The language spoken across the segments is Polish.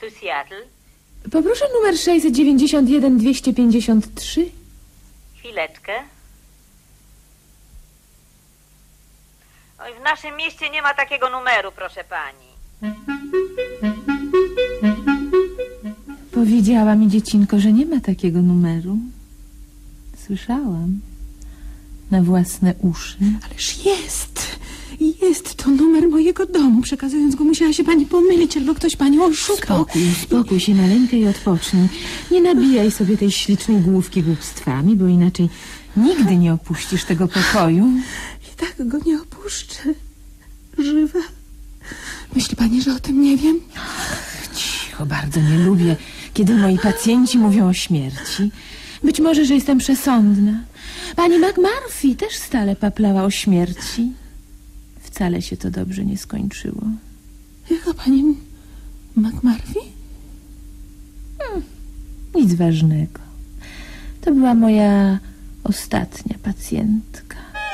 pokój Seattle? Poproszę numer 691-253. Chwileczkę. Oj, w naszym mieście nie ma takiego numeru, proszę pani. Powiedziała mi dziecinko, że nie ma takiego numeru. Słyszałam. Na własne uszy. Ależ jest. Jest to numer mojego domu. Przekazując go, musiała się pani pomylić, albo ktoś panią oszukał. Uspokój się maleńkę i odpocznij. Nie nabijaj sobie tej ślicznej główki głupstwami, bo inaczej nigdy nie opuścisz tego pokoju. I tak go nie opuszczę. Żywa. Myśli pani, że o tym nie wiem? Cicho, bardzo nie lubię, kiedy moi pacjenci mówią o śmierci. Być może, że jestem przesądna. Pani McMurphy też stale paplała o śmierci. Wcale się to dobrze nie skończyło. Jaka pani McMurphy? Nic ważnego. To była moja ostatnia pacjentka.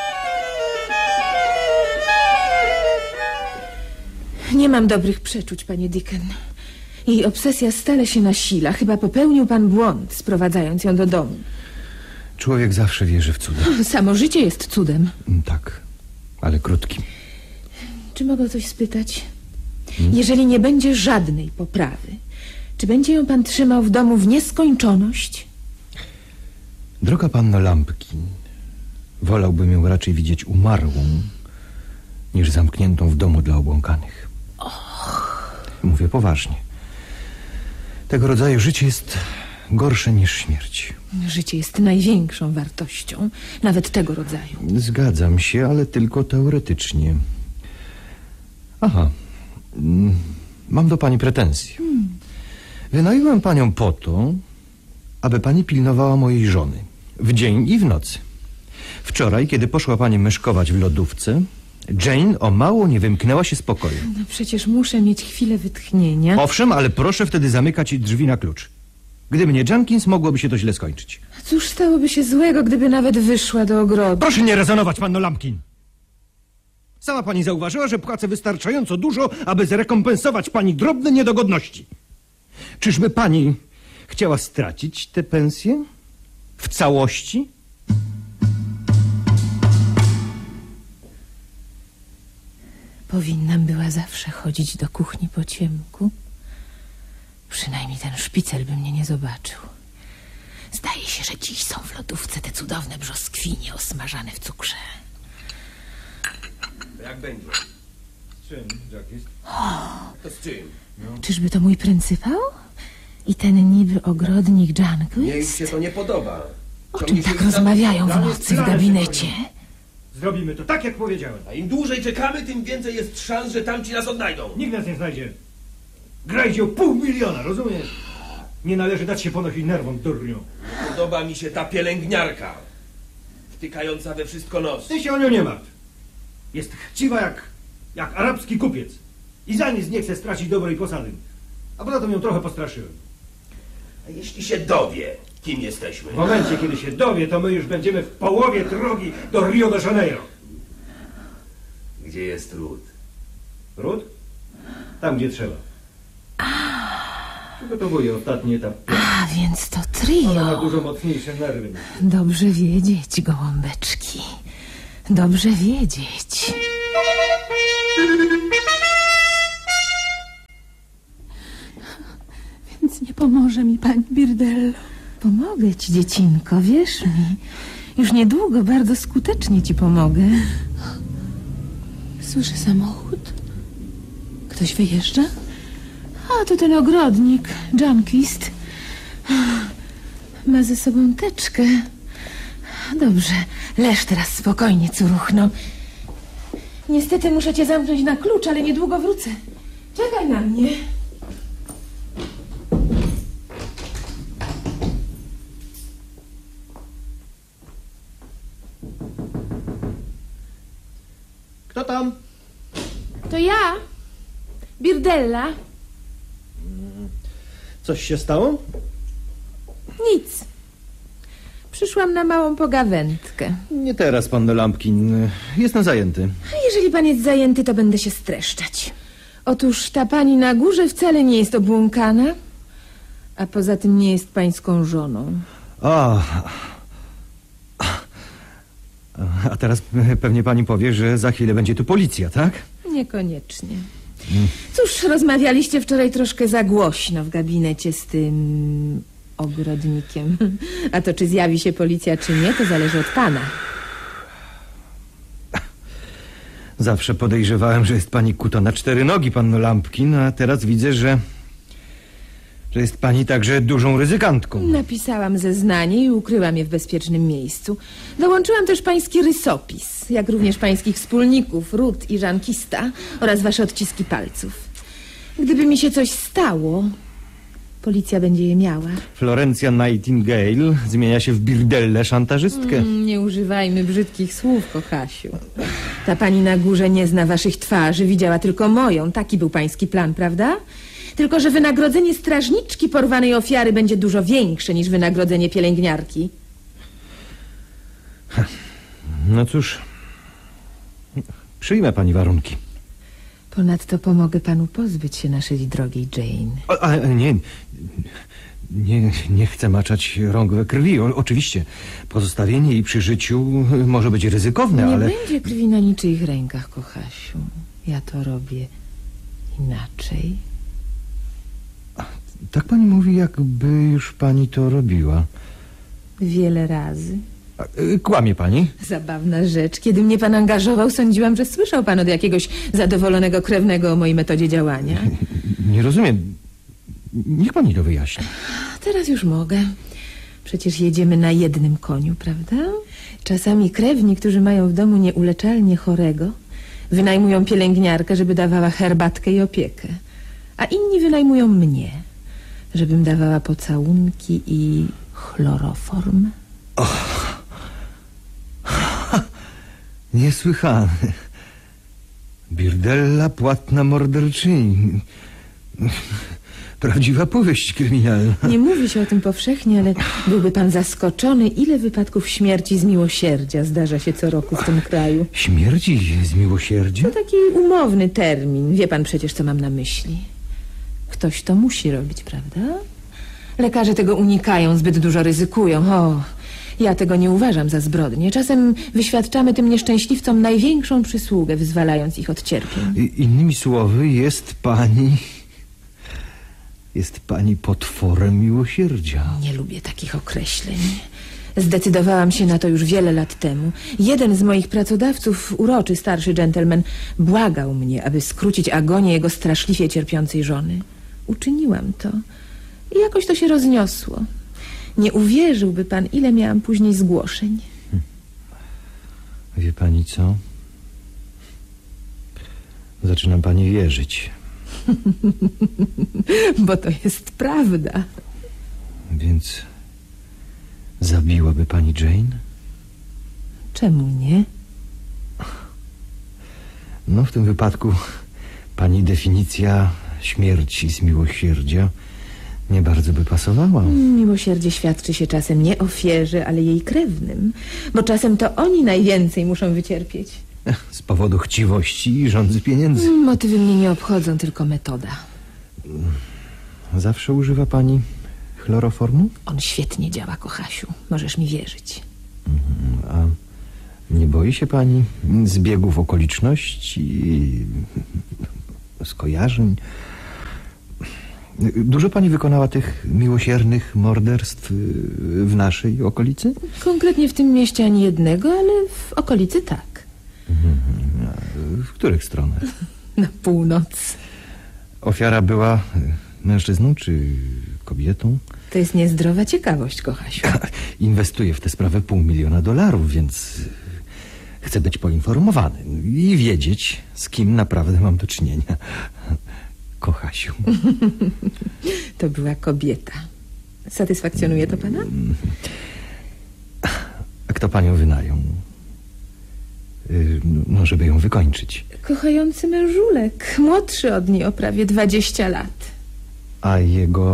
Nie mam dobrych przeczuć, panie Deacon. Jej obsesja stale się nasila. Chyba popełnił pan błąd, sprowadzając ją do domu. Człowiek zawsze wierzy w cuda. Samo życie jest cudem. Tak, ale krótkim. Czy mogę coś spytać? Jeżeli nie będzie żadnej poprawy, czy będzie ją pan trzymał w domu w nieskończoność? Droga panno Lampkin, wolałbym ją raczej widzieć umarłą, niż zamkniętą w domu dla obłąkanych. Mówię poważnie. Tego rodzaju życie jest gorsze niż śmierć. Życie jest największą wartością, nawet tego rodzaju. Zgadzam się, ale tylko teoretycznie. Aha, mam do pani pretensje. Wynająłem panią po to, aby pani pilnowała mojej żony w dzień i w nocy. Wczoraj, kiedy poszła pani myszkować w lodówce, Jane o mało nie wymknęła się z pokoju. No przecież muszę mieć chwilę wytchnienia. Owszem, ale proszę wtedy zamykać drzwi na klucz. Gdyby nie Jenkins, mogłoby się to źle skończyć. Cóż stałoby się złego, gdyby nawet wyszła do ogrodu? Proszę nie rezonować, panno Lampkin. Sama pani zauważyła, że płacę wystarczająco dużo, aby zrekompensować pani drobne niedogodności. Czyżby pani chciała stracić tę pensję? W całości? Powinnam była zawsze chodzić do kuchni po ciemku. Przynajmniej ten szpicel by mnie nie zobaczył. Zdaje się, że dziś są w lodówce te cudowne brzoskwinie osmażane w cukrze. Jak będzie? Z czym, Jackie? To z czym? Czyżby to mój pryncypał? I ten niby ogrodnik Mnie Janquist? się to nie podoba. O czym tak rozmawiają w nocy w gabinecie? Zrobimy to tak, jak powiedziałem. A im dłużej czekamy, tym więcej jest szans, że tamci nas odnajdą. Nikt nas nie znajdzie. Grajcie o 500 000, rozumiesz? Nie należy dać się ponosić nerwom, durniu. Podoba mi się ta pielęgniarka. Wtykająca we wszystko nos. Ty się o nią nie martw. Jest chciwa jak arabski kupiec. I za nic nie chce stracić dobrej posady. A poza tym ją trochę postraszyłem. A jeśli się dowie, kim jesteśmy? W momencie, kiedy się dowie, to my już będziemy w połowie drogi do Rio de Janeiro. Gdzie jest Ruth? Ród? Tam, gdzie trzeba. Przygotowuję ostatni etap. A, więc to Ona ma trio. dużo mocniejsze nerwy. Dobrze wiedzieć, gołąbeczki. Dobrze wiedzieć. Więc nie pomoże mi pani Birdello. Pomogę ci, dziecinko, wierz mi. Już niedługo bardzo skutecznie ci pomogę. Słyszę samochód. Ktoś wyjeżdża? A, to ten ogrodnik, Janquist. Ma ze sobą teczkę. Dobrze, leż teraz spokojnie, curuchno. Niestety muszę cię zamknąć na klucz, ale niedługo wrócę. Czekaj na mnie. Kto tam? To ja, Birdella. Coś się stało? Nic. Przyszłam na małą pogawędkę. Nie teraz, panno Lampkin. Jestem zajęty. A jeżeli pan jest zajęty, to będę się streszczać. Otóż ta pani na górze wcale nie jest obłąkana, a poza tym nie jest pańską żoną. A teraz pewnie pani powie, że za chwilę będzie tu policja, tak? Niekoniecznie. Cóż, rozmawialiście wczoraj troszkę za głośno w gabinecie z tym ogrodnikiem. A to czy zjawi się policja, czy nie, to zależy od pana. Zawsze podejrzewałem, że jest pani kuta na 4 nogi, panno Lampkin, a teraz widzę, że jest pani także dużą ryzykantką. Napisałam zeznanie i ukryłam je w bezpiecznym miejscu. Dołączyłam też pański rysopis, jak również pańskich wspólników, Ruth i Żankista oraz wasze odciski palców. Gdyby mi się coś stało, policja będzie je miała. Florencja Nightingale zmienia się w birdellę szantażystkę. Nie używajmy brzydkich słów, Kochasiu. Ta pani na górze nie zna waszych twarzy, widziała tylko moją. Taki był pański plan, prawda? Tylko że wynagrodzenie strażniczki porwanej ofiary będzie dużo większe niż wynagrodzenie pielęgniarki. No cóż, przyjmę pani warunki. Ponadto pomogę panu pozbyć się naszej drogiej Jane. Nie chcę maczać rąk we krwi. Oczywiście pozostawienie jej przy życiu może być ryzykowne, ale... Nie będzie krwi na niczyich rękach, Kochasiu. Ja to robię inaczej. Tak pani mówi, jakby już pani to robiła. Wiele razy. Kłamie pani? Zabawna rzecz. Kiedy mnie pan angażował, sądziłam, że słyszał pan od jakiegoś zadowolonego krewnego o mojej metodzie działania. Nie rozumiem. Niech pani to wyjaśni. Teraz już mogę. Przecież jedziemy na jednym koniu, prawda? Czasami krewni, którzy mają w domu nieuleczalnie chorego, wynajmują pielęgniarkę, żeby dawała herbatkę i opiekę. A inni wynajmują mnie, żebym dawała pocałunki i chloroform. Niesłychane. Birdella płatna morderczyni. Prawdziwa powieść kryminalna. Nie mówi się o tym powszechnie, ale byłby pan zaskoczony, ile wypadków śmierci z miłosierdzia zdarza się co roku w tym kraju. Śmierci z miłosierdzia? To taki umowny termin. Wie pan przecież, co mam na myśli. Ktoś to musi robić, prawda? Lekarze tego unikają, zbyt dużo ryzykują. Ja tego nie uważam za zbrodnię. Czasem wyświadczamy tym nieszczęśliwcom największą przysługę, wyzwalając ich od cierpień. Innymi słowy, jest pani potworem miłosierdzia. Nie lubię takich określeń. Zdecydowałam się na to już wiele lat temu. Jeden z moich pracodawców, uroczy starszy dżentelmen, błagał mnie, aby skrócić agonię jego straszliwie cierpiącej żony. Uczyniłam to i jakoś to się rozniosło. Nie uwierzyłby pan, ile miałam później zgłoszeń. Wie pani co? Zaczynam pani wierzyć. Bo to jest prawda. Więc zabiłaby pani Jane? Czemu nie? No, w tym wypadku pani definicja śmierci z miłosierdzia nie bardzo by pasowała. Miłosierdzie świadczy się czasem nie ofierze, ale jej krewnym. Bo czasem to oni najwięcej muszą wycierpieć. Z powodu chciwości i żądzy pieniędzy. Motywy mnie nie obchodzą, tylko metoda. Zawsze używa pani chloroformu? On świetnie działa, Kochasiu. Możesz mi wierzyć. A nie boi się pani zbiegów okoliczności, skojarzeń? Dużo pani wykonała tych miłosiernych morderstw w naszej okolicy? Konkretnie w tym mieście ani jednego, ale w okolicy tak. W których stronach? Na północ. Ofiara była mężczyzną czy kobietą? To jest niezdrowa ciekawość, Kochasiu. Inwestuję w tę sprawę $500,000, więc chcę być poinformowany i wiedzieć, z kim naprawdę mam do czynienia. Kochasiu. To była kobieta. Satysfakcjonuje to pana? A kto panią wynajął? No, żeby ją wykończyć. Kochający mężulek. Młodszy od niej o prawie 20 lat. A jego...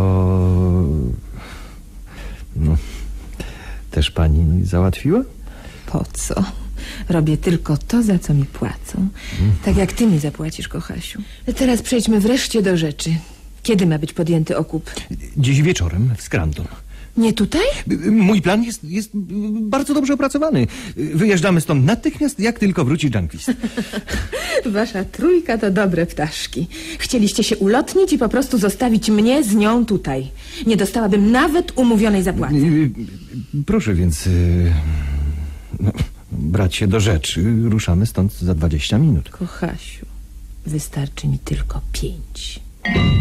No, też pani załatwiła? Po co? Robię tylko to, za co mi płacą. Tak jak ty mi zapłacisz, Kochasiu. Teraz przejdźmy wreszcie do rzeczy. Kiedy ma być podjęty okup? Dziś wieczorem w Scranton. Nie tutaj? Mój plan jest bardzo dobrze opracowany. Wyjeżdżamy stąd natychmiast, jak tylko wróci Junquist. Wasza trójka to dobre ptaszki. Chcieliście się ulotnić i po prostu zostawić mnie z nią tutaj. Nie dostałabym nawet umówionej zapłaty. Proszę więc brać się do rzeczy. Ruszamy stąd za 20 minut. Kochasiu, wystarczy mi tylko 5.